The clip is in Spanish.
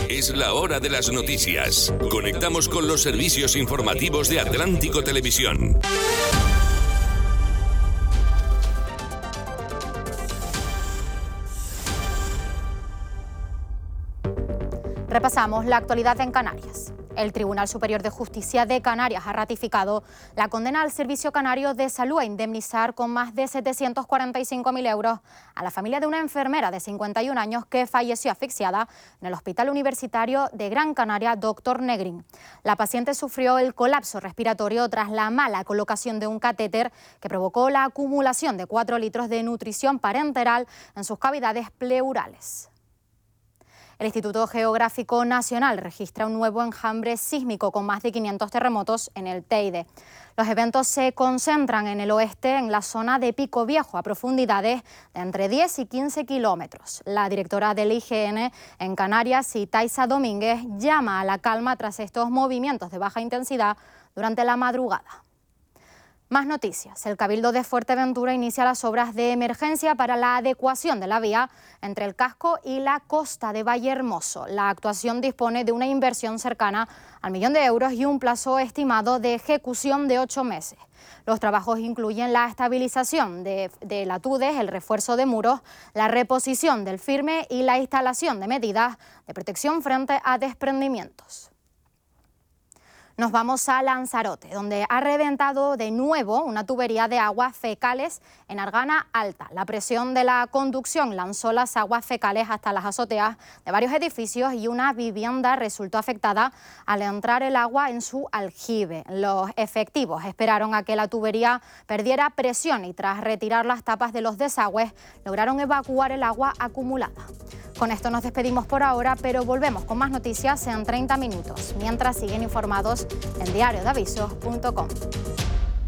Es la hora de las noticias. Conectamos con los servicios informativos de Atlántico Televisión. Repasamos la actualidad en Canarias. El Tribunal Superior de Justicia de Canarias ha ratificado la condena al Servicio Canario de Salud a indemnizar con más de 745.000 euros a la familia de una enfermera de 51 años que falleció asfixiada en el Hospital Universitario de Gran Canaria Dr. Negrín. La paciente sufrió el colapso respiratorio tras la mala colocación de un catéter que provocó la acumulación de 4 litros de nutrición parenteral en sus cavidades pleurales. El Instituto Geográfico Nacional registra un nuevo enjambre sísmico con más de 500 terremotos en el Teide. Los eventos se concentran en el oeste, en la zona de Pico Viejo, a profundidades de entre 10 y 15 kilómetros. La directora del IGN en Canarias, Taisa Domínguez, llama a la calma tras estos movimientos de baja intensidad durante la madrugada. Más noticias. El Cabildo de Fuerteventura inicia las obras de emergencia para la adecuación de la vía entre el casco y la costa de Vallehermoso. La actuación dispone de una inversión cercana al 1.000.000 de euros y un plazo estimado de ejecución de 8 meses. Los trabajos incluyen la estabilización de latudes, el refuerzo de muros, la reposición del firme y la instalación de medidas de protección frente a desprendimientos. Nos vamos a Lanzarote, donde ha reventado de nuevo una tubería de aguas fecales en Argana Alta. La presión de la conducción lanzó las aguas fecales hasta las azoteas de varios edificios y una vivienda resultó afectada al entrar el agua en su aljibe. Los efectivos esperaron a que la tubería perdiera presión y tras retirar las tapas de los desagües lograron evacuar el agua acumulada. Con esto nos despedimos por ahora, pero volvemos con más noticias en 30 minutos. Mientras siguen informados en diariodeavisos.com.